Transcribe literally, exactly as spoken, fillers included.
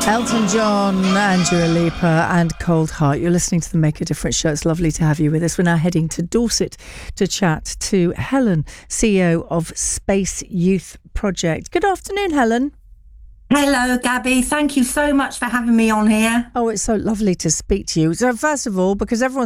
Elton John, Andrea Lipa and Cold Heart. You're listening to the Make a Difference show. It's lovely to have you with us. We're now heading to Dorset to chat to Helen, C E O of Space Youth Project. Good afternoon, Helen. Hello, Gabby. Thank you so much for having me on here. Oh, it's so lovely to speak to you. So first of all, because everyone's